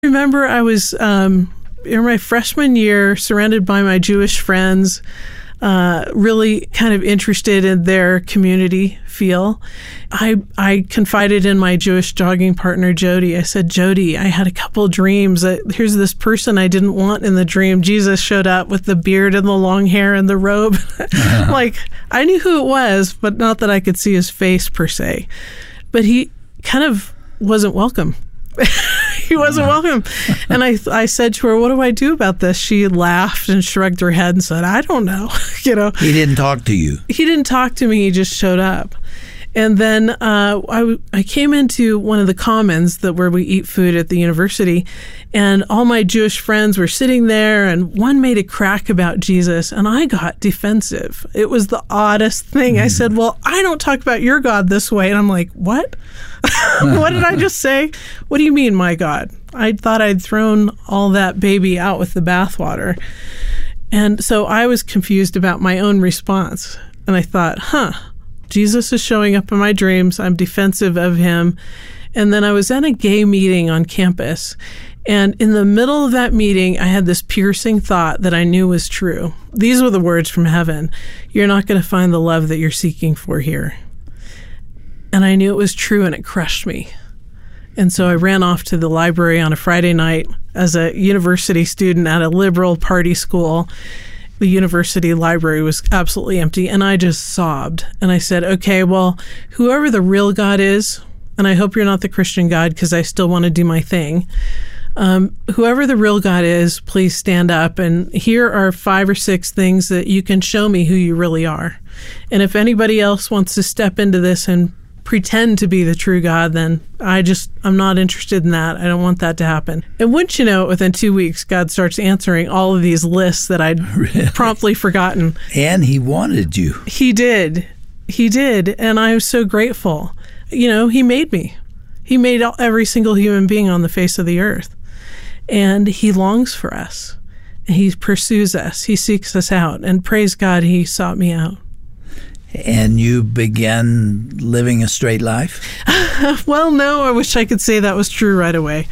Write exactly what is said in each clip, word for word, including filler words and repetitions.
remember I was um, in my freshman year, surrounded by my Jewish friends, uh, really kind of interested in their community feel. I I confided in my Jewish jogging partner, Jody. I said, Jody, I had a couple dreams. Uh, here's this person I didn't want in the dream. Jesus showed up with the beard and the long hair and the robe. Like, I knew who it was, but not that I could see his face per se. But he kind of wasn't welcome. He wasn't welcome. And I I said to her, what do I do about this? She laughed and shrugged her head and said, I don't know. You know, he didn't talk to you. He didn't talk to me. He just showed up. And then uh, I, I came into one of the commons that where we eat food at the university, and all my Jewish friends were sitting there, and one made a crack about Jesus, and I got defensive. It was the oddest thing. Mm. I said, well, I don't talk about your God this way. And I'm like, what? What did I just say? What do you mean, my God? I thought I'd thrown all that baby out with the bathwater. And so I was confused about my own response. And I thought, huh, Jesus is showing up in my dreams. I'm defensive of him. And then I was at a gay meeting on campus. And in the middle of that meeting, I had this piercing thought that I knew was true. These were the words from heaven. You're not going to find the love that you're seeking for here. And I knew it was true, and it crushed me. And so I ran off to the library on a Friday night as a university student at a liberal party school. The university library was absolutely empty, and I just sobbed. And I said, okay, well, whoever the real God is, and I hope you're not the Christian God because I still want to do my thing, um, whoever the real God is, please stand up. And here are five or six things that you can show me who you really are. And if anybody else wants to step into this and pretend to be the true God, then I just, I'm not interested in that. I don't want that to happen. And wouldn't you know, within two weeks, God starts answering all of these lists that I'd really? promptly forgotten. And he wanted you. He did. He did. And I'm so grateful. You know, he made me. He made every single human being on the face of the earth. And he longs for us. He pursues us. He seeks us out. And praise God, he sought me out. And you began living a straight life? Well, no, I wish I could say that was true right away.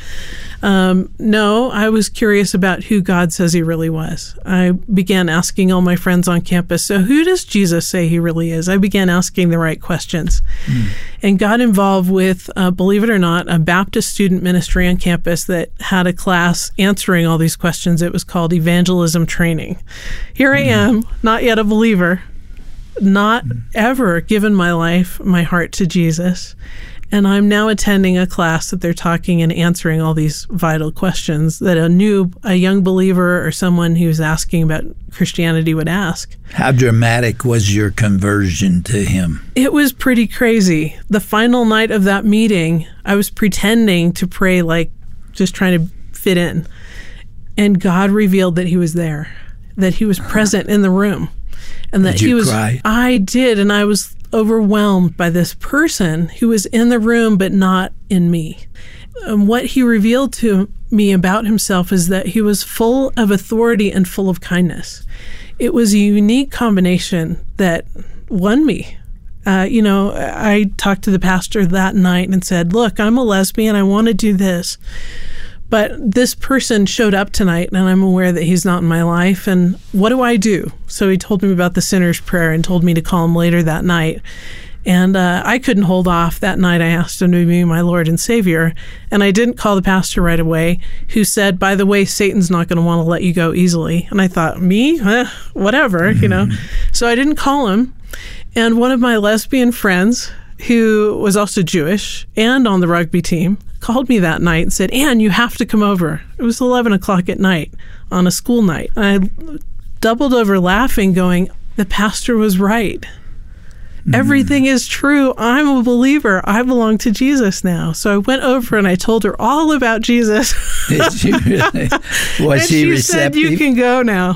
Um, no, I was curious about who God says he really was. I began asking all my friends on campus, so who does Jesus say he really is? I began asking the right questions. Mm. And got involved with, uh, believe it or not, a Baptist student ministry on campus that had a class answering all these questions. It was called Evangelism Training. Here mm. I am, not yet a believer, not ever given my life, my heart to Jesus. And I'm now attending a class that they're talking and answering all these vital questions that a new, a young believer or someone who's asking about Christianity would ask. How dramatic was your conversion to him? It was pretty crazy. The final night of that meeting, I was pretending to pray, like just trying to fit in. And God revealed that he was there, that he was present in the room. And that did you he was cry? I did, and I was overwhelmed by this person who was in the room but not in me. And what he revealed to me about himself is that he was full of authority and full of kindness. It was a unique combination that won me. Uh, you know, I talked to the pastor that night and said, look, I'm a lesbian. I want to do this. But this person showed up tonight, and I'm aware that he's not in my life. And what do I do? So he told me about the sinner's prayer and told me to call him later that night. And uh, I couldn't hold off. That night I asked him to be my Lord and Savior. And I didn't call the pastor right away, who said, by the way, Satan's not going to want to let you go easily. And I thought, me? Eh, whatever, mm-hmm. you know. So I didn't call him. And one of my lesbian friends, who was also Jewish and on the rugby team, called me that night and said, Ann, you have to come over. It was eleven o'clock at night on a school night. I doubled over laughing, going, the pastor was right. Mm. Everything is true. I'm a believer. I belong to Jesus now. So I went over and I told her all about Jesus. Did she really? Was and she, she receptive? said, you can go now.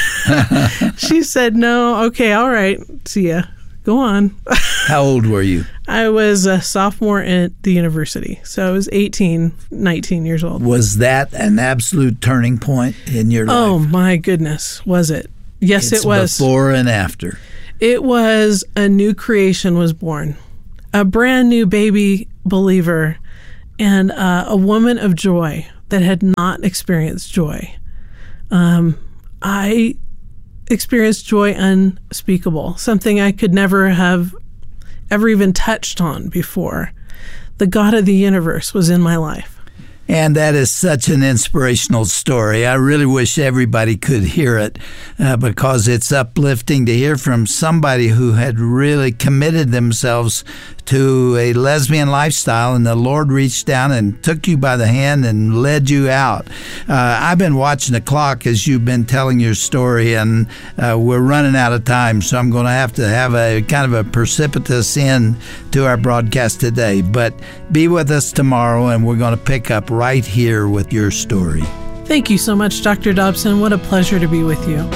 She said, no, okay, all right, see ya. Go on. How old were you? I was a sophomore at the university. So I was eighteen, nineteen years old. Was that an absolute turning point in your life? Oh, my goodness. Was it? Yes, it's it was. Before and after. It was a new creation was born. A brand new baby believer and uh, a woman of joy that had not experienced joy. Um, I experienced joy unspeakable, something I could never have ever even touched on before. The God of the universe was in my life. And that is such an inspirational story. I really wish everybody could hear it uh, because it's uplifting to hear from somebody who had really committed themselves to a lesbian lifestyle, and the Lord reached down and took you by the hand and led you out. Uh, I've been watching the clock as you've been telling your story, and uh, we're running out of time, so I'm going to have to have a kind of a precipitous end to our broadcast today. But be with us tomorrow, and we're going to pick up right here with your story. Thank you so much, Doctor Dobson. What a pleasure to be with you.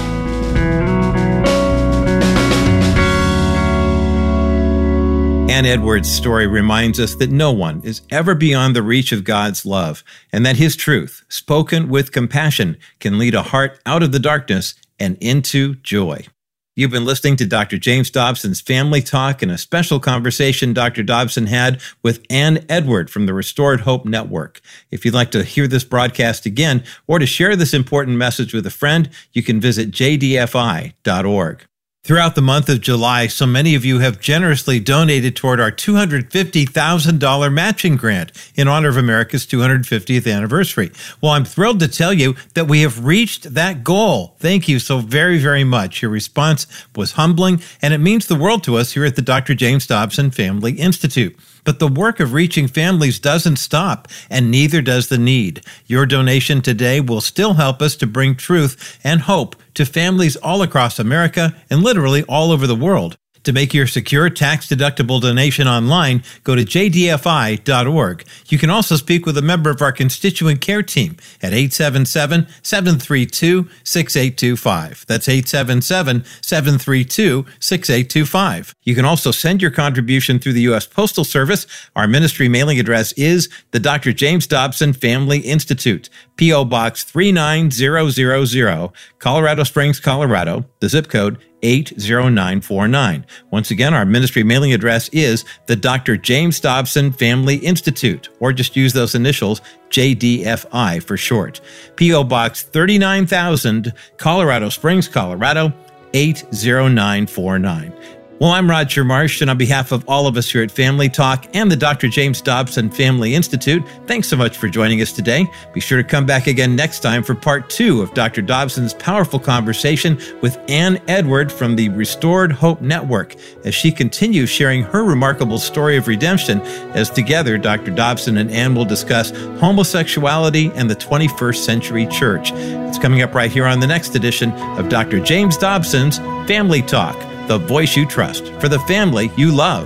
Ann Edwards' story reminds us that no one is ever beyond the reach of God's love, and that His truth, spoken with compassion, can lead a heart out of the darkness and into joy. You've been listening to Doctor James Dobson's Family Talk and a special conversation Doctor Dobson had with Ann Edward from the Restored Hope Network. If you'd like to hear this broadcast again or to share this important message with a friend, you can visit j d f i dot org. Throughout the month of July, so many of you have generously donated toward our two hundred fifty thousand dollars matching grant in honor of America's two hundred fiftieth anniversary. Well, I'm thrilled to tell you that we have reached that goal. Thank you so very, very much. Your response was humbling, and it means the world to us here at the Doctor James Dobson Family Institute. But the work of reaching families doesn't stop, and neither does the need. Your donation today will still help us to bring truth and hope to families all across America and literally all over the world. To make your secure, tax-deductible donation online, go to j d f i dot org. You can also speak with a member of our constituent care team at eight seven seven, seven three two, six eight two five. That's eight seven seven, seven three two, six eight two five. You can also send your contribution through the U S Postal Service. Our ministry mailing address is the Doctor James Dobson Family Institute, P O. Box three nine zero zero zero, Colorado Springs, Colorado, the zip code eight zero nine four nine. Once again, our ministry mailing address is the Doctor James Dobson Family Institute, or just use those initials, J D F I for short. P O. Box thirty-nine thousand, Colorado Springs, Colorado, eight zero nine four nine. Well, I'm Roger Marsh, and on behalf of all of us here at Family Talk and the Doctor James Dobson Family Institute, thanks so much for joining us today. Be sure to come back again next time for part two of Doctor Dobson's powerful conversation with Ann Edward from the Restored Hope Network, as she continues sharing her remarkable story of redemption, as together Doctor Dobson and Ann will discuss homosexuality and the twenty-first century church. It's coming up right here on the next edition of Doctor James Dobson's Family Talk, the voice you trust for the family you love.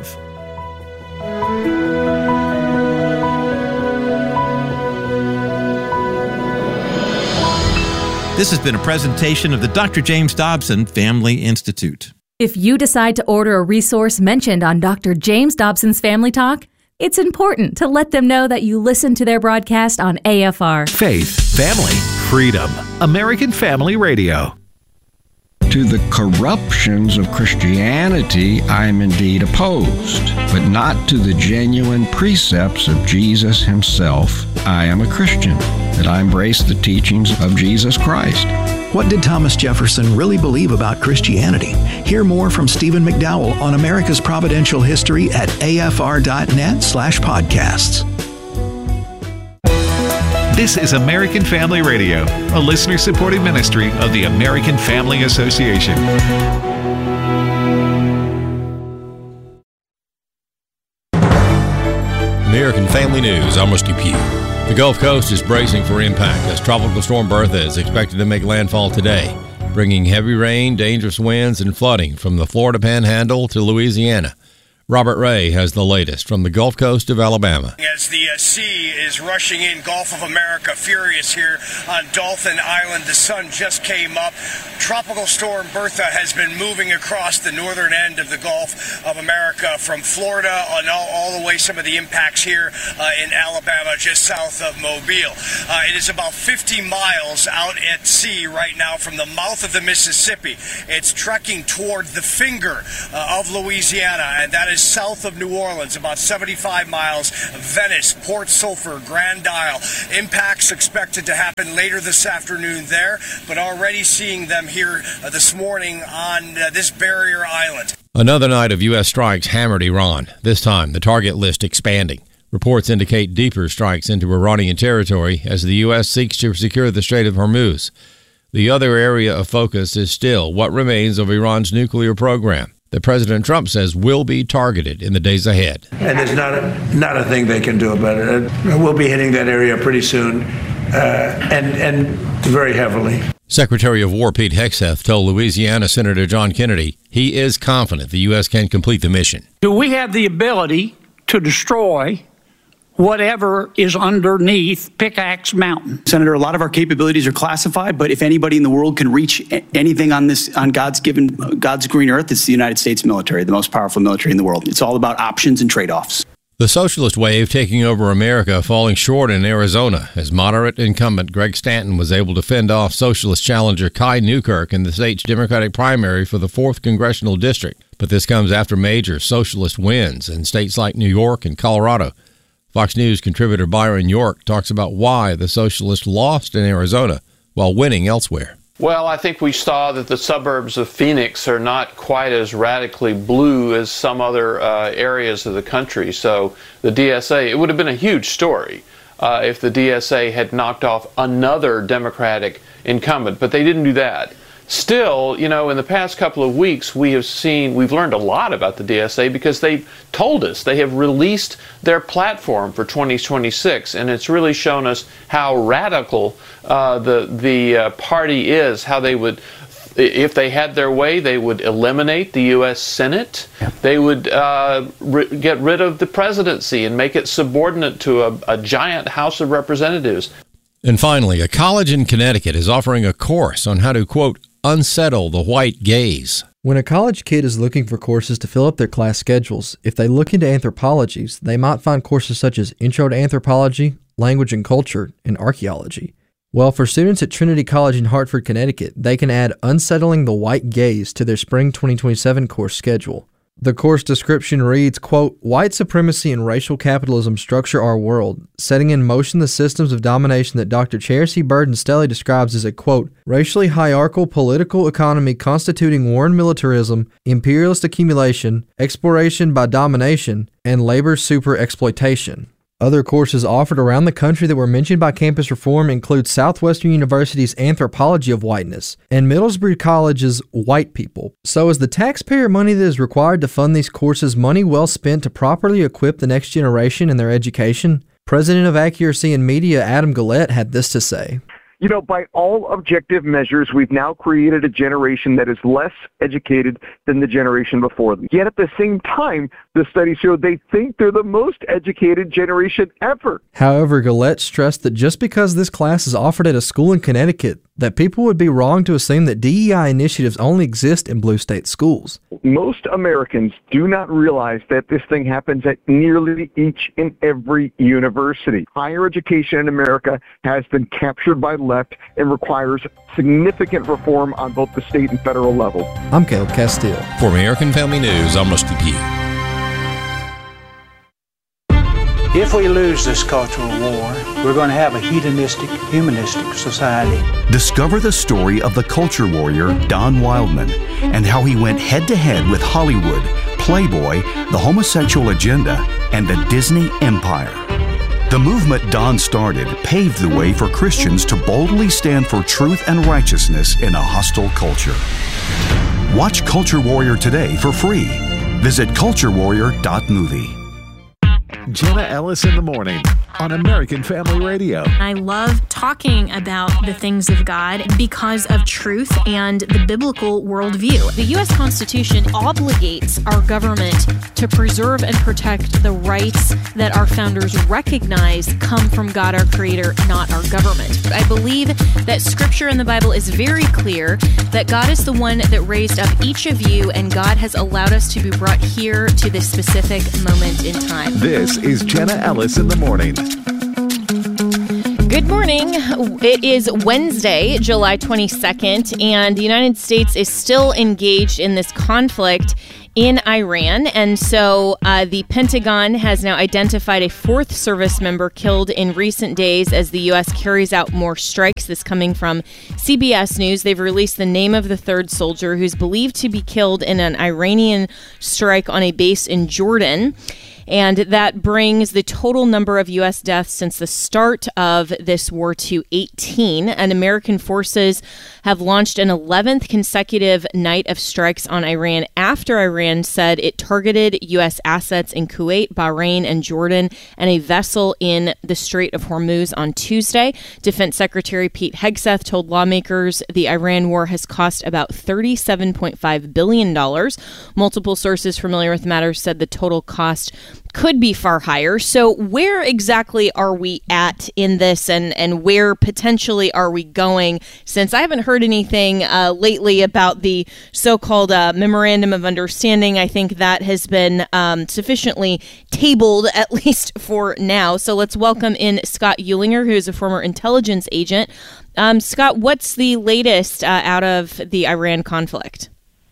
This has been a presentation of the Doctor James Dobson Family Institute. If you decide to order a resource mentioned on Doctor James Dobson's Family Talk, it's important to let them know that you listen to their broadcast on A F R. Faith, family, freedom. American Family Radio. To the corruptions of Christianity, I am indeed opposed, but not to the genuine precepts of Jesus himself. I am a Christian, that I embrace the teachings of Jesus Christ. What did Thomas Jefferson really believe about Christianity? Hear more from Stephen McDowell on America's Providential History at A F R dot net slash podcasts. This is American Family Radio, a listener-supported ministry of the American Family Association. American Family News, I'm Rusty Pugh. The Gulf Coast is bracing for impact as Tropical Storm Bertha is expected to make landfall today, bringing heavy rain, dangerous winds, and flooding from the Florida Panhandle to Louisiana. Robert Ray has the latest from the Gulf Coast of Alabama. As the uh, sea is rushing in, Gulf of America furious here on Dolphin Island. The sun just came up. Tropical Storm Bertha has been moving across the northern end of the Gulf of America from Florida on all, all the way, some of the impacts here uh, in Alabama, just south of Mobile. Uh, it is about fifty miles out at sea right now from the mouth of the Mississippi. It's trekking toward the finger uh, of Louisiana, and that is is south of New Orleans, about seventy-five miles. Venice, Port Sulphur, Grand Isle. Impacts expected to happen later this afternoon there, but already seeing them here uh, this morning on uh, this barrier island. Another night of U S strikes hammered Iran, this time the target list expanding. Reports indicate deeper strikes into Iranian territory as the U S seeks to secure the Strait of Hormuz. The other area of focus is still what remains of Iran's nuclear program that President Trump says will be targeted in the days ahead. And there's not a, not a thing they can do about it. We'll be hitting that area pretty soon, uh, and, and very heavily. Secretary of War Pete Hegseth told Louisiana Senator John Kennedy he is confident the U S can complete the mission. Do we have the ability to destroy whatever is underneath Pickaxe Mountain? Senator, a lot of our capabilities are classified, but if anybody in the world can reach anything on this, on God's given, God's green earth, it's the United States military, the most powerful military in the world. It's all about options and trade-offs. The socialist wave taking over America falling short in Arizona as moderate incumbent Greg Stanton was able to fend off socialist challenger Kai Newkirk in the state's Democratic primary for the fourth Congressional District. But this comes after major socialist wins in states like New York and Colorado. Fox News contributor Byron York talks about why the socialists lost in Arizona while winning elsewhere. Well, I think we saw that the suburbs of Phoenix are not quite as radically blue as some other uh, areas of the country. So the D S A, it would have been a huge story uh, if the D S A had knocked off another Democratic incumbent, but they didn't do that. Still, you know, in the past couple of weeks, we have seen, we've learned a lot about the D S A because they've told us, they have released their platform for twenty twenty-six, and it's really shown us how radical uh, the, the uh, party is, how they would, if they had their way, they would eliminate the U S Senate. They would uh, re- get rid of the presidency and make it subordinate to a, a giant House of Representatives. And finally, a college in Connecticut is offering a course on how to, quote, unsettle the white gaze. When a college kid is looking for courses to fill up their class schedules, if they look into anthropologies, they might find courses such as Intro to Anthropology, Language and Culture, and Archaeology. Well, for students at Trinity College in Hartford, Connecticut, they can add Unsettling the White Gaze to their Spring twenty twenty-seven course schedule. The course description reads, quote, white supremacy and racial capitalism structure our world, setting in motion the systems of domination that Doctor Cherisy Burden Stelly describes as a, quote, racially hierarchical political economy constituting war and militarism, imperialist accumulation, exploration by domination, and labor super exploitation. Other courses offered around the country that were mentioned by Campus Reform include Southwestern University's Anthropology of Whiteness and Middlesbrough College's White People. So is the taxpayer money that is required to fund these courses money well spent to properly equip the next generation in their education? President of Accuracy in Media Adam Gullett had this to say. You know, by all objective measures, we've now created a generation that is less educated than the generation before them. Yet at the same time, the studies show they think they're the most educated generation ever. However, Gullett stressed that just because this class is offered at a school in Connecticut, that people would be wrong to assume that D E I initiatives only exist in blue state schools. Most Americans do not realize that this thing happens at nearly each and every university. Higher education in America has been captured by left and requires significant reform on both the state and federal level. I'm Caleb Castile. For American Family News, I'm Rusty Pugh. If we lose this cultural war, we're going to have a hedonistic, humanistic society. Discover the story of the culture warrior Don Wildman and how he went head-to-head with Hollywood, Playboy, the homosexual agenda, and the Disney Empire. The movement Don started paved the way for Christians to boldly stand for truth and righteousness in a hostile culture. Watch Culture Warrior today for free. Visit culture warrior dot movie. Jenna Ellis in the morning on American Family Radio. I love talking about the things of God because of truth and the biblical worldview. The U S Constitution obligates our government to preserve and protect the rights that our founders recognize come from God, our Creator, not our government. I believe that Scripture in the Bible is very clear that God is the one that raised up each of you, and God has allowed us to be brought here to this specific moment in time. This is Jenna Ellis in the morning. Good morning. It is Wednesday, July twenty-second, and the United States is still engaged in this conflict in Iran. And so uh, the Pentagon has now identified a fourth service member killed in recent days as the U S carries out more strikes. This coming from C B S News. They've released the name of the third soldier who's believed to be killed in an Iranian strike on a base in Jordan. And that brings the total number of U S deaths since the start of this war to eighteen. And American forces have launched an eleventh consecutive night of strikes on Iran after Iran said it targeted U S assets in Kuwait, Bahrain, and Jordan, and a vessel in the Strait of Hormuz on Tuesday. Defense Secretary Pete Hegseth told lawmakers the Iran war has cost about thirty-seven point five billion dollars. Multiple sources familiar with matters said the total cost could be far higher. So where exactly are we at in this, and, and where potentially are we going? Since I haven't heard anything uh, lately about the so-called uh, Memorandum of Understanding, I think that has been um, sufficiently tabled, at least for now. So let's welcome in Scott Uhlinger, who is a former intelligence agent. Um, Scott, what's the latest uh, out of the Iran conflict?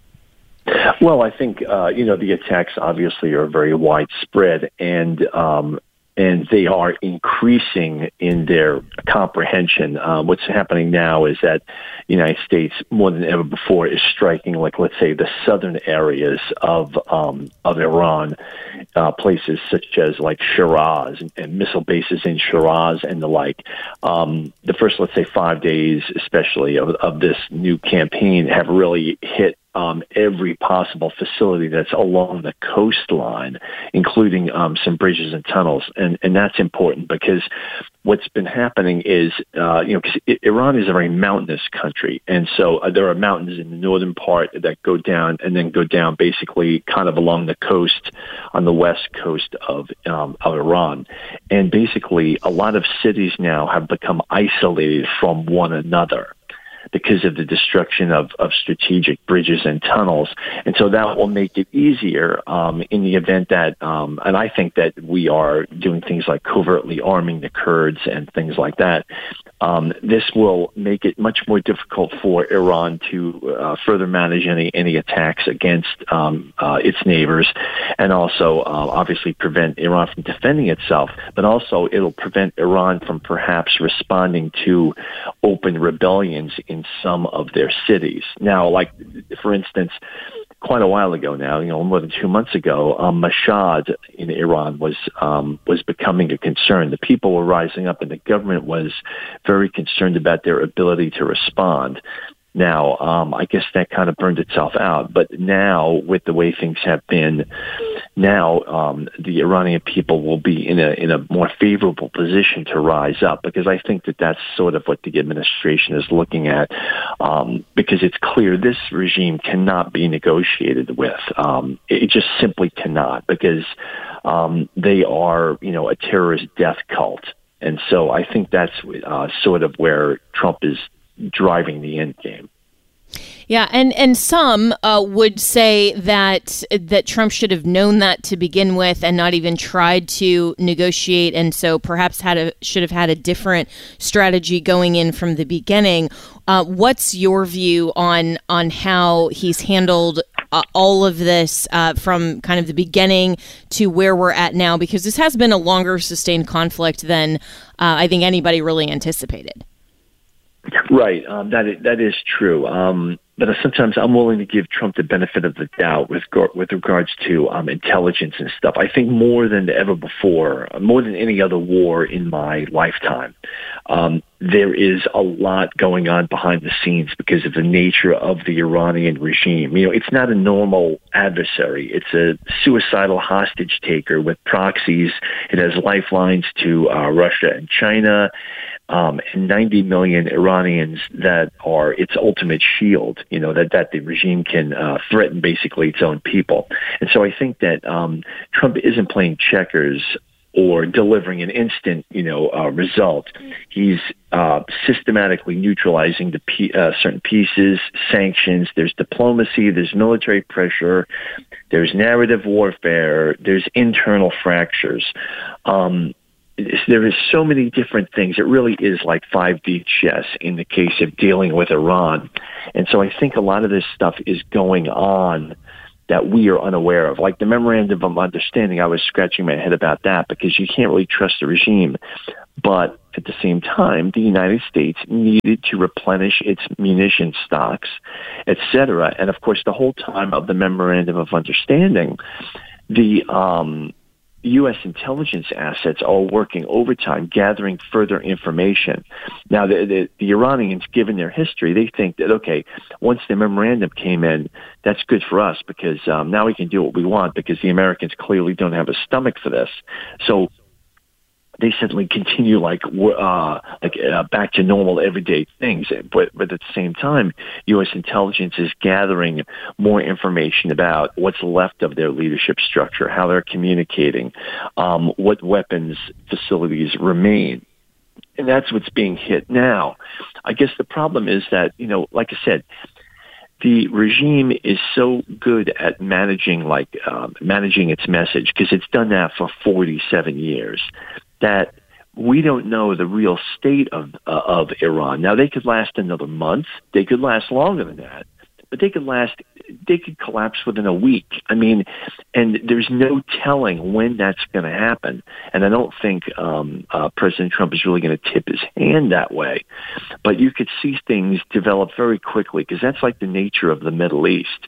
Well, I think, uh, you know, the attacks obviously are very widespread, and um, and they are increasing in their comprehension. Uh, what's happening now is that the United States, more than ever before, is striking, like, let's say, the southern areas of um, of Iran, uh, places such as, like, Shiraz and, and missile bases in Shiraz and the like. Um, the first, let's say, five days, especially, of, of this new campaign have really hit Um, every possible facility that's along the coastline, including um, some bridges and tunnels. And, and that's important because what's been happening is, uh, you know, because Iran is a very mountainous country. And so uh, there are mountains in the northern part that go down and then go down basically kind of along the coast on the west coast of, um, of Iran. And basically a lot of cities now have become isolated from one another because of the destruction of, of strategic bridges and tunnels. And so that will make it easier um, in the event that, um, and I think that we are doing things like covertly arming the Kurds and things like that. Um, this will make it much more difficult for Iran to uh, further manage any, any attacks against um, uh, its neighbors, and also uh, obviously prevent Iran from defending itself, but also it'll prevent Iran from perhaps responding to open rebellions in some of their cities. Now, like, for instance, quite a while ago now, you know, more than two months ago, um, Mashhad in Iran was um, was becoming a concern. The people were rising up, and the government was very concerned about their ability to respond. Now, um, I guess that kind of burned itself out. But now, with the way things have been, now um, the Iranian people will be in a in a more favorable position to rise up, because I think that that's sort of what the administration is looking at, um, because it's clear this regime cannot be negotiated with. Um, it just simply cannot, because um, they are, you know, a terrorist death cult. And so I think that's uh, sort of where Trump is driving the end game. Yeah, and and some uh, would say that that Trump should have known that to begin with and not even tried to negotiate, and so perhaps had a should have had a different strategy going in from the beginning. Uh, what's your view on on how he's handled uh, all of this uh, from kind of the beginning to where we're at now? Because this has been a longer sustained conflict than uh, I think anybody really anticipated. Right, um, that is, that is true. Um, but sometimes I'm willing to give Trump the benefit of the doubt with with regards to um, intelligence and stuff. I think more than ever before, more than any other war in my lifetime, um, there is a lot going on behind the scenes because of the nature of the Iranian regime. You know, it's not a normal adversary. It's a suicidal hostage taker with proxies. It has lifelines to uh, Russia and China. Um, and ninety million Iranians that are its ultimate shield, you know, that, that the regime can uh, threaten basically its own people. And so I think that um, Trump isn't playing checkers or delivering an instant, you know, uh, result. He's uh, systematically neutralizing the p- uh, certain pieces, sanctions. There's diplomacy, there's military pressure, there's narrative warfare, there's internal fractures. Um, There is so many different things. It really is like five D chess in the case of dealing with Iran. And so I think a lot of this stuff is going on that we are unaware of. Like the memorandum of understanding, I was scratching my head about that because you can't really trust the regime. But at the same time, the United States needed to replenish its munition stocks, et cetera. And of course, the whole time of the memorandum of understanding, the um, U S intelligence assets are working overtime, gathering further information. Now, the, the, the Iranians, given their history, they think that, okay, once the memorandum came in, that's good for us because um, now we can do what we want because the Americans clearly don't have a stomach for this. So they suddenly continue like uh, like uh, back to normal everyday things. But, but at the same time, U S intelligence is gathering more information about what's left of their leadership structure, how they're communicating, um, what weapons facilities remain. And that's what's being hit now. I guess the problem is that, you know, like I said, the regime is so good at managing, like um, managing its message because it's done that for forty-seven years. That we don't know the real state of uh, of Iran. Now, they could last another month. They could last longer than that. But they could last, they could collapse within a week. I mean, and there's no telling when that's going to happen. And I don't think um, uh, President Trump is really going to tip his hand that way. But you could see things develop very quickly because that's like the nature of the Middle East.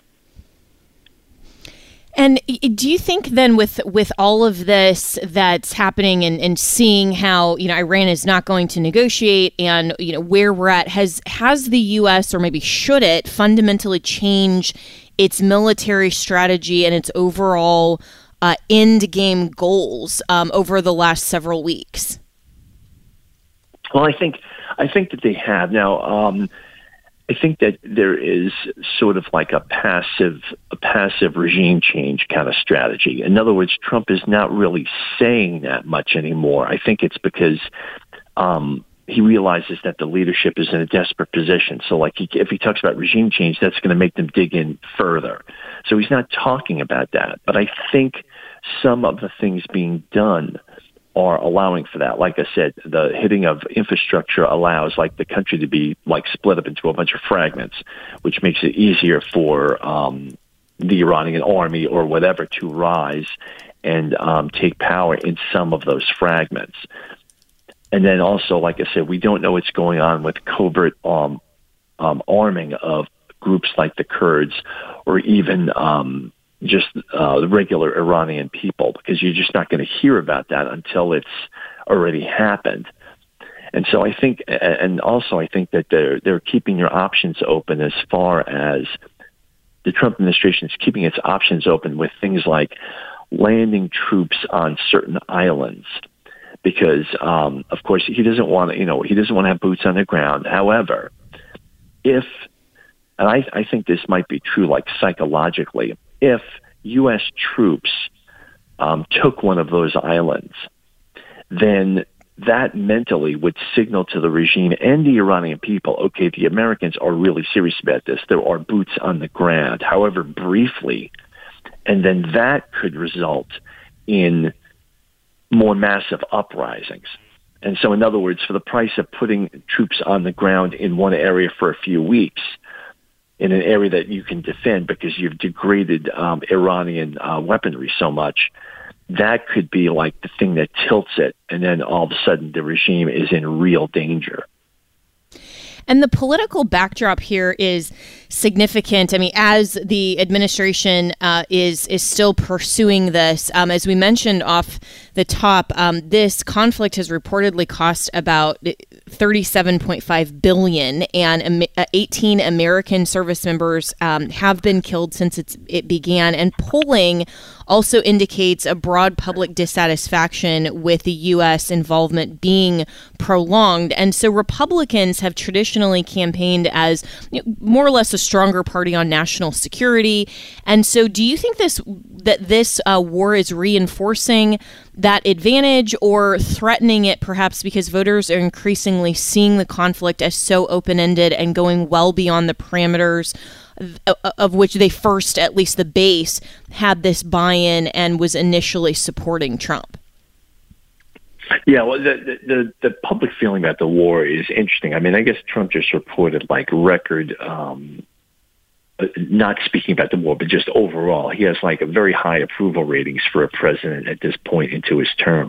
And do you think then with with all of this that's happening and, and seeing how, you know, Iran is not going to negotiate and, you know, where we're at, has has the U S or maybe should it fundamentally change its military strategy and its overall uh, end game goals um, over the last several weeks? Well, I think I think that they have. Now, um, I think that there is sort of like a passive, a passive regime change kind of strategy. In other words, Trump is not really saying that much anymore. I think it's because um, he realizes that the leadership is in a desperate position. So, like, he, if he talks about regime change, that's going to make them dig in further. So he's not talking about that. But I think some of the things being done are allowing for that. Like I said, the hitting of infrastructure allows like the country to be like split up into a bunch of fragments, which makes it easier for um, the Iranian army or whatever to rise and um, take power in some of those fragments. And then also, like I said, we don't know what's going on with covert um, um, arming of groups like the Kurds or even um, just uh, the regular Iranian people, because you're just not going to hear about that until it's already happened. And so I think, and also I think that they're they're keeping their options open as far as the Trump administration is keeping its options open with things like landing troops on certain islands, because um, of course he doesn't want to, you know, he doesn't want to have boots on the ground. However, if, and I, I think this might be true, like psychologically, if U S troops um, took one of those islands, then that mentally would signal to the regime and the Iranian people, okay, the Americans are really serious about this. There are boots on the ground, however briefly, and then that could result in more massive uprisings. And so, in other words, for the price of putting troops on the ground in one area for a few weeks, in an area that you can defend because you've degraded um, Iranian uh, weaponry so much, that could be like the thing that tilts it, and then all of a sudden the regime is in real danger. And the political backdrop here is significant. I mean, as the administration uh, is is still pursuing this, um, as we mentioned off the top, um, this conflict has reportedly cost about thirty-seven point five billion dollars, and eighteen American service members um, have been killed since it's, it began. And polling also indicates a broad public dissatisfaction with the U S involvement being prolonged. And so Republicans have traditionally campaigned as, you know, more or less a stronger party on national security. And so do you think this that this uh, war is reinforcing that advantage or threatening it, perhaps because voters are increasingly seeing the conflict as so open-ended and going well beyond the parameters of which they first, at least the base, had this buy-in and was initially supporting Trump? Yeah, well, the, the the public feeling about the war is interesting. I mean, I guess Trump just reported like record um, not speaking about the war, but just overall, he has like a very high approval ratings for a president at this point into his term.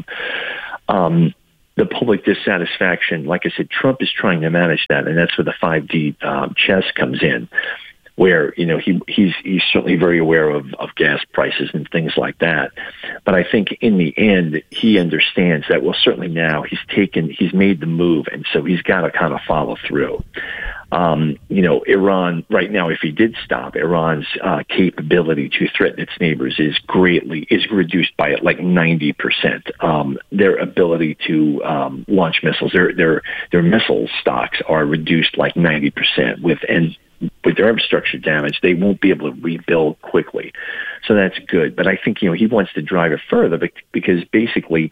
Um, the public dissatisfaction, like I said, Trump is trying to manage that, and that's where the five D um, chess comes in, where, you know, he he's he's certainly very aware of, of gas prices and things like that. But I think in the end, he understands that, well, certainly now he's taken, he's made the move, and so he's got to kind of follow through. Um, you know, Iran, right now, if he did stop, Iran's uh, capability to threaten its neighbors is greatly, is reduced by like ninety percent. Um, their ability to um, launch missiles, their, their, their missile stocks are reduced like ninety percent with, and with their infrastructure damage, they won't be able to rebuild quickly. So that's good. But I think, you know, he wants to drive it further because basically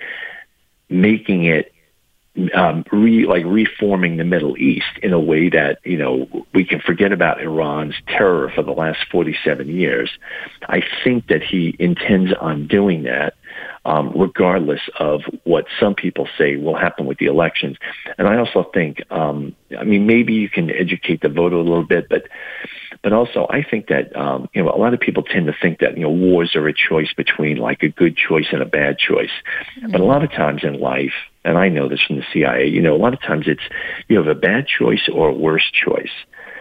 making it Um, re, like reforming the Middle East in a way that, you know, we can forget about Iran's terror for the last forty-seven years. I think that he intends on doing that, um, regardless of what some people say will happen with the elections. And I also think, um, I mean, maybe you can educate the voter a little bit, but but also I think that, um, you know, a lot of people tend to think that, you know, wars are a choice between like a good choice and a bad choice. Mm-hmm. But a lot of times in life, and I know this from the C I A, you know, a lot of times it's you have a bad choice or a worse choice.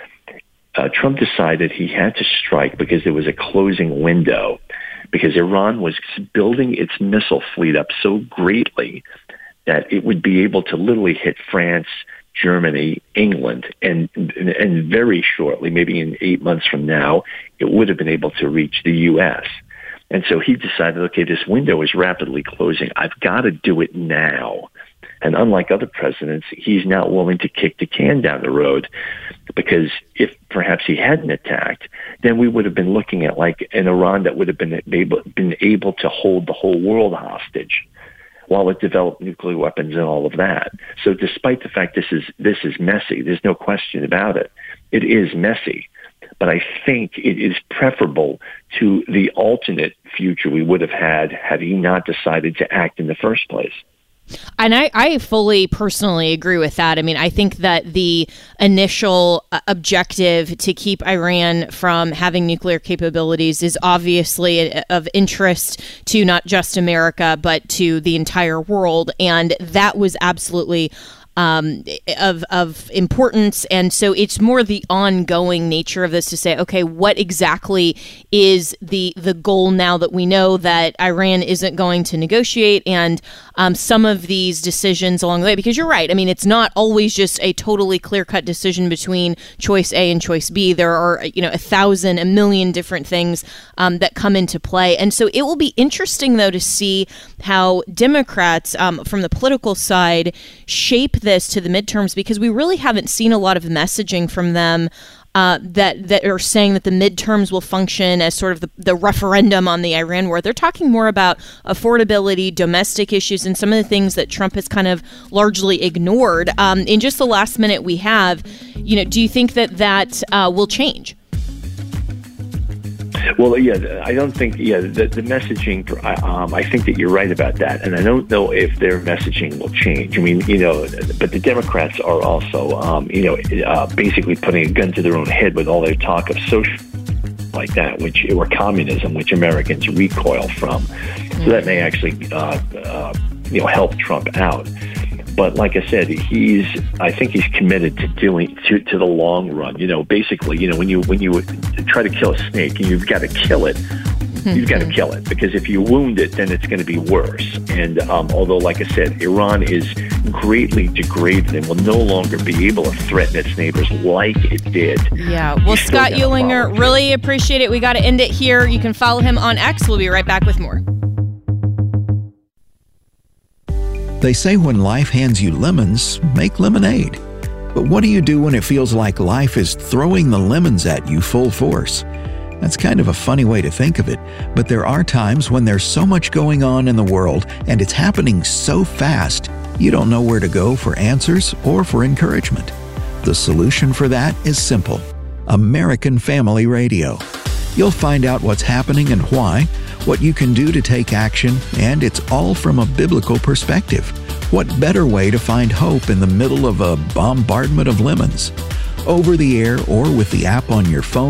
Uh, Trump decided he had to strike because there was a closing window, because Iran was building its missile fleet up so greatly that it would be able to literally hit France, Germany, England, and and very shortly, maybe in eight months from now, it would have been able to reach the U S. And so he decided, okay, this window is rapidly closing. I've got to do it now. And unlike other presidents, he's not willing to kick the can down the road, because if perhaps he hadn't attacked, then we would have been looking at like an Iran that would have been able, been able to hold the whole world hostage while it developed nuclear weapons and all of that. So despite the fact this is this is messy, there's no question about it. It is messy. But I think it is preferable to the alternate future we would have had had he not decided to act in the first place. And I, I fully personally agree with that. I mean, I think that the initial uh, objective to keep Iran from having nuclear capabilities is obviously of interest to not just America, but to the entire world. And that was absolutely Um, of of importance. And so it's more the ongoing nature of this to say, okay, what exactly is the the goal now that we know that Iran isn't going to negotiate, and um, some of these decisions along the way, because you're right. I mean, it's not always just a totally clear-cut decision between choice A and choice B. There are, you know, a thousand, a million different things um, that come into play. And so it will be interesting, though, to see how Democrats um, from the political side shape this to the midterms, because we really haven't seen a lot of messaging from them uh, that that are saying that the midterms will function as sort of the, the referendum on the Iran war. They're talking more about affordability, domestic issues, and some of the things that Trump has kind of largely ignored. Um, in just the last minute we have, you know, do you think that that uh, will change? Well, yeah, I don't think, yeah, the, the messaging, um, I think that you're right about that. And I don't know if their messaging will change. I mean, you know, but the Democrats are also, um, you know, uh, basically putting a gun to their own head with all their talk of social like that, which or communism, which Americans recoil from. So that may actually, uh, uh, you know, help Trump out. But like I said, he's, I think he's committed to doing to, to the long run. You know, basically, you know, when you when you try to kill a snake, you've got to kill it. You've got to kill it, because if you wound it, then it's going to be worse. And um, although, like I said, Iran is greatly degraded and will no longer be able to threaten its neighbors like it did. Yeah. Well, Scott Uhlinger, really appreciate it. We got to end it here. You can follow him on X. We'll be right back with more. They say when life hands you lemons, make lemonade. But what do you do when it feels like life is throwing the lemons at you full force? That's kind of a funny way to think of it, but there are times when there's so much going on in the world and it's happening so fast, you don't know where to go for answers or for encouragement. The solution for that is simple: American Family Radio. You'll find out what's happening and why, what you can do to take action, and it's all from a biblical perspective. What better way to find hope in the middle of a bombardment of lemons? Over the air or with the app on your phone,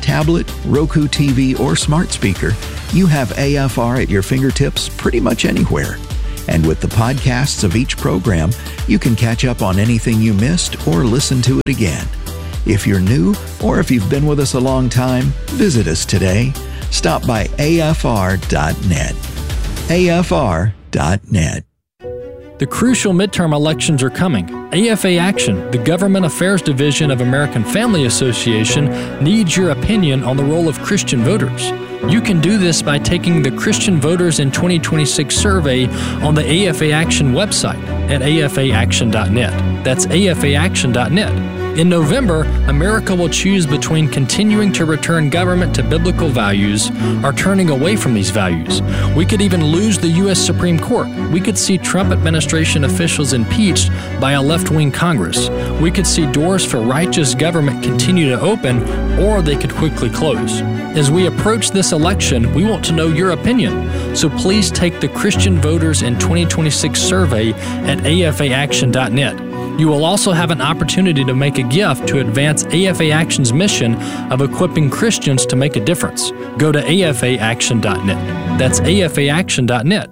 tablet, Roku T V, or smart speaker, you have A F R at your fingertips pretty much anywhere. And with the podcasts of each program, you can catch up on anything you missed or listen to it again. If you're new or if you've been with us a long time, visit us today. Stop by A F R dot net. A F R dot net. The crucial midterm elections are coming. A F A Action, the Government Affairs Division of American Family Association, needs your opinion on the role of Christian voters. You can do this by taking the Christian Voters in twenty twenty-six survey on the A F A Action website at A F A action dot net. That's A F A action dot net. In November, America will choose between continuing to return government to biblical values or turning away from these values. We could even lose the U S Supreme Court. We could see Trump administration officials impeached by a left-wing Congress. We could see doors for righteous government continue to open, or they could quickly close. As we approach this election, we want to know your opinion. So please take the Christian Voters in twenty twenty-six survey at A F A action dot net. You will also have an opportunity to make a gift to advance A F A Action's mission of equipping Christians to make a difference. Go to A F A action dot net. That's A F A action dot net.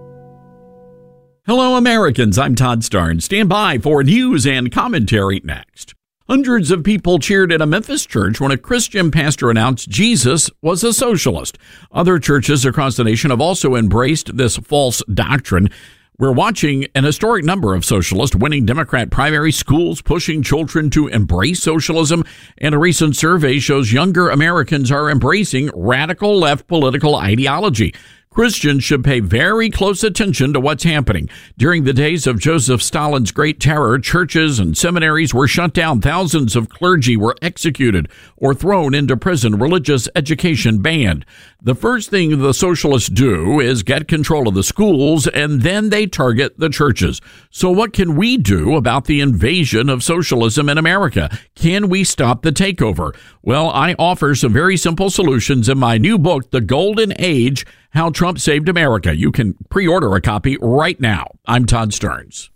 Hello, Americans. I'm Todd Starnes. Stand by for news and commentary next. Hundreds of people cheered at a Memphis church when a Christian pastor announced Jesus was a socialist. Other churches across the nation have also embraced this false doctrine. We're watching an historic number of socialists winning Democrat primary, schools pushing children to embrace socialism, and a recent survey shows younger Americans are embracing radical left political ideology. Christians should pay very close attention to what's happening. During the days of Joseph Stalin's Great Terror, churches and seminaries were shut down. Thousands of clergy were executed or thrown into prison. Religious education banned. The first thing the socialists do is get control of the schools, and then they target the churches. So what can we do about the invasion of socialism in America? Can we stop the takeover? Well, I offer some very simple solutions in my new book, The Golden Age, How Trump Saved America. You can pre-order a copy right now. I'm Todd Starnes.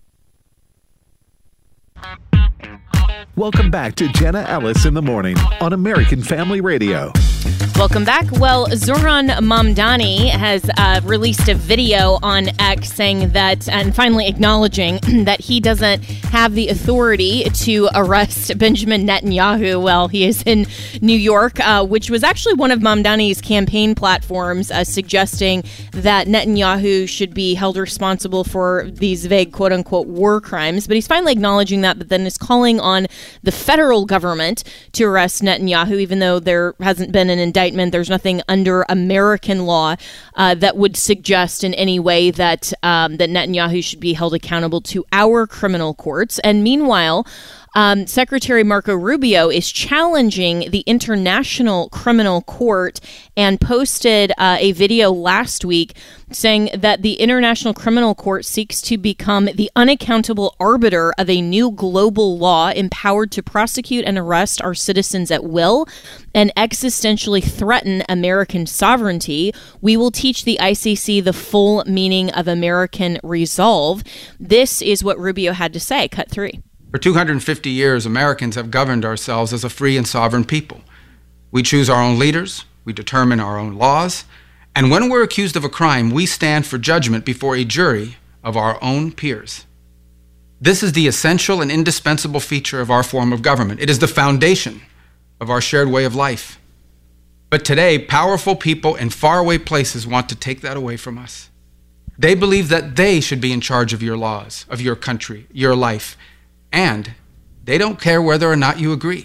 Welcome back to Jenna Ellis in the Morning on American Family Radio. Welcome back. Well, Zohran Mamdani has uh, released a video on X saying that, and finally acknowledging that he doesn't have the authority to arrest Benjamin Netanyahu while he is in New York, uh, which was actually one of Mamdani's campaign platforms, uh, suggesting that Netanyahu should be held responsible for these vague quote-unquote war crimes. But he's finally acknowledging that, but then is calling on the federal government to arrest Netanyahu, even though there hasn't been an indictment. There's nothing under American law uh, that would suggest in any way that um, that Netanyahu should be held accountable to our criminal courts. And meanwhile, Um, Secretary Marco Rubio is challenging the International Criminal Court and posted uh, a video last week saying that the International Criminal Court seeks to become the unaccountable arbiter of a new global law empowered to prosecute and arrest our citizens at will and existentially threaten American sovereignty. We will teach the I C C the full meaning of American resolve. This is what Rubio had to say. Cut three. For two hundred fifty years, Americans have governed ourselves as a free and sovereign people. We choose our own leaders, we determine our own laws, and when we're accused of a crime, we stand for judgment before a jury of our own peers. This is the essential and indispensable feature of our form of government. It is the foundation of our shared way of life. But today, powerful people in faraway places want to take that away from us. They believe that they should be in charge of your laws, of your country, your life, and they don't care whether or not you agree.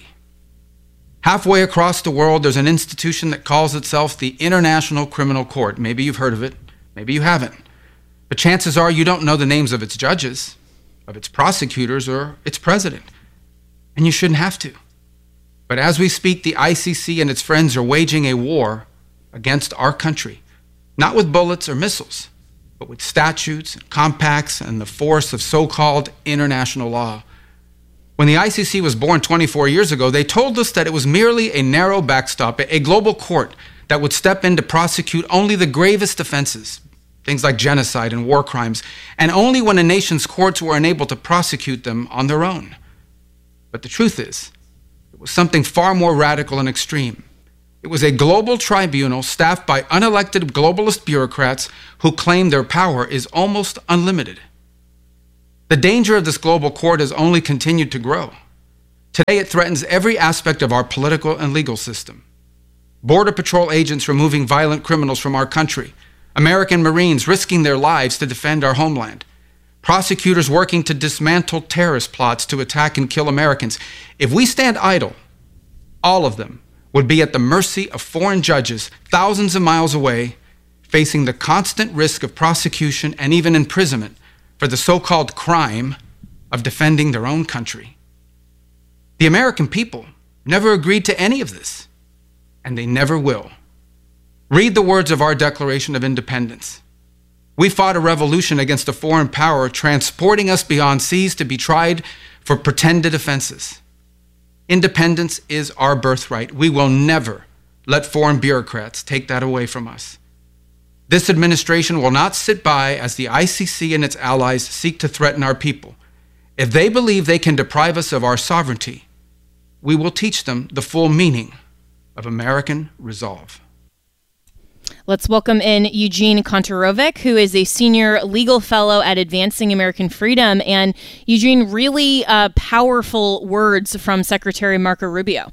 Halfway across the world, there's an institution that calls itself the International Criminal Court. Maybe you've heard of it, maybe you haven't. But chances are you don't know the names of its judges, of its prosecutors, or its president. And you shouldn't have to. But as we speak, the I C C and its friends are waging a war against our country, not with bullets or missiles, but with statutes, compacts, and the force of so-called international law. When the I C C was born twenty-four years ago, they told us that it was merely a narrow backstop, a global court that would step in to prosecute only the gravest offenses, things like genocide and war crimes, and only when a nation's courts were unable to prosecute them on their own. But the truth is, it was something far more radical and extreme. It was a global tribunal staffed by unelected globalist bureaucrats who claim their power is almost unlimited. The danger of this global court has only continued to grow. Today, it threatens every aspect of our political and legal system. Border Patrol agents removing violent criminals from our country, American Marines risking their lives to defend our homeland, prosecutors working to dismantle terrorist plots to attack and kill Americans. If we stand idle, all of them would be at the mercy of foreign judges thousands of miles away, facing the constant risk of prosecution and even imprisonment for the so-called crime of defending their own country. The American people never agreed to any of this, and they never will. Read the words of our Declaration of Independence. We fought a revolution against a foreign power transporting us beyond seas to be tried for pretended offenses. Independence is our birthright. We will never let foreign bureaucrats take that away from us. This administration will not sit by as the I C C and its allies seek to threaten our people. If they believe they can deprive us of our sovereignty, we will teach them the full meaning of American resolve. Let's welcome in Eugene Kontorovich, who is a senior legal fellow at Advancing American Freedom. And Eugene, really uh, powerful words from Secretary Marco Rubio.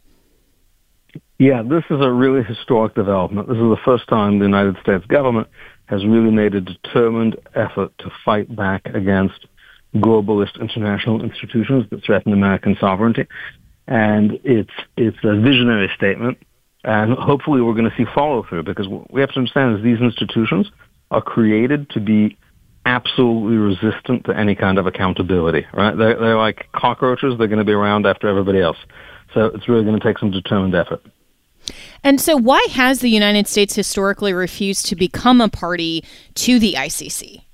Yeah, this is a really historic development. This is the first time the United States government has really made a determined effort to fight back against globalist international institutions that threaten American sovereignty. And it's it's a visionary statement. And hopefully we're going to see follow-through, because what we have to understand is these institutions are created to be absolutely resistant to any kind of accountability, right? They're, they're like cockroaches. They're going to be around after everybody else. So it's really going to take some determined effort. And so why has the United States historically refused to become a party to the I C C?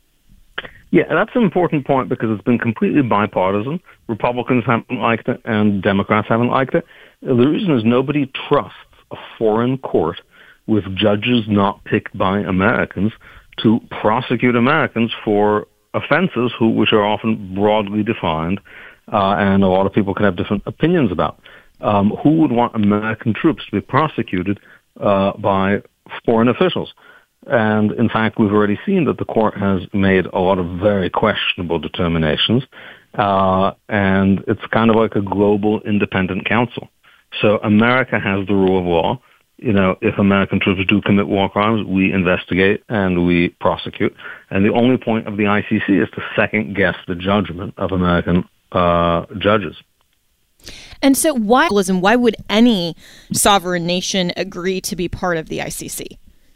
Yeah, that's an important point because it's been completely bipartisan. Republicans haven't liked it and Democrats haven't liked it. The reason is nobody trusts a foreign court with judges not picked by Americans to prosecute Americans for offenses who, which are often broadly defined, uh, and a lot of people can have different opinions about. Um, who would want American troops to be prosecuted uh, by foreign officials? And in fact, we've already seen that the court has made a lot of very questionable determinations, uh, and it's kind of like a global independent council. So America has the rule of law. You know, if American troops do commit war crimes, we investigate and we prosecute. And the only point of the I C C is to second-guess the judgment of American uh, judges. And so why, why would any sovereign nation agree to be part of the I C C?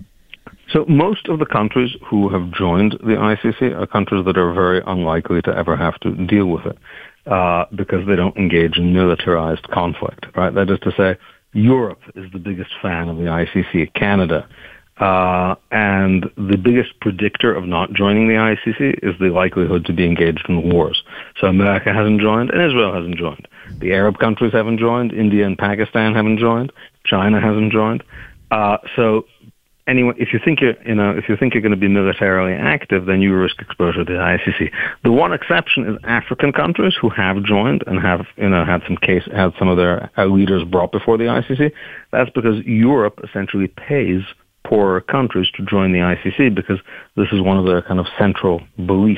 So most of the countries who have joined the I C C are countries that are very unlikely to ever have to deal with it uh, because they don't engage in militarized conflict, right? That is to say, Europe is the biggest fan of the I C C, Canada. Uh, and the biggest predictor of not joining the I C C is the likelihood to be engaged in wars. So America hasn't joined and Israel hasn't joined. The Arab countries haven't joined. India and Pakistan haven't joined. China hasn't joined. Uh, so anyway, if you think you're, you know, if you think you're going to be militarily active, then you risk exposure to the I C C. The one exception is African countries who have joined and have, you know, had some case, had some of their leaders brought before the I C C. That's because Europe essentially pays poorer countries to join the I C C because this is one of their kind of central beliefs.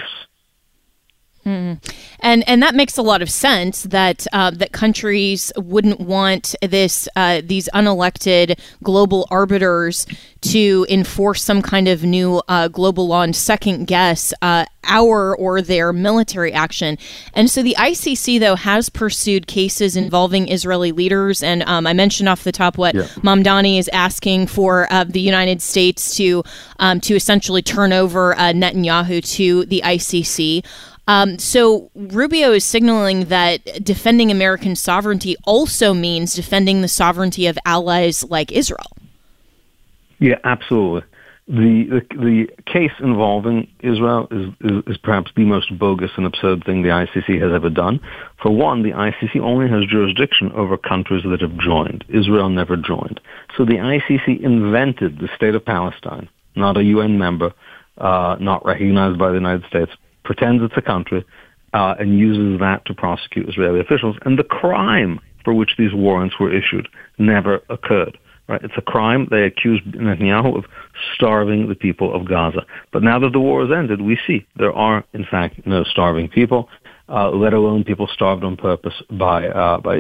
Mm. And and that makes a lot of sense that uh, that countries wouldn't want this uh, these unelected global arbiters to enforce some kind of new uh, global law and second guess uh, our or their military action. And so the I C C, though, has pursued cases involving Israeli leaders. And um, I mentioned off the top what yeah. Mamdani is asking for uh, the United States to um, to essentially turn over uh, Netanyahu to the I C C. Um, so Rubio is signaling that defending American sovereignty also means defending the sovereignty of allies like Israel. Yeah, absolutely. The the, the case involving Israel is, is, is perhaps the most bogus and absurd thing the I C C has ever done. For one, the I C C only has jurisdiction over countries that have joined. Israel never joined. So the I C C invented the state of Palestine, not a U N member, uh, not recognized by the United States, pretends it's a country, uh, and uses that to prosecute Israeli officials. And the crime for which these warrants were issued never occurred. Right? It's a crime. They accused Netanyahu of starving the people of Gaza. But now that the war has ended, we see there are, in fact, no starving people, uh, let alone people starved on purpose by uh, by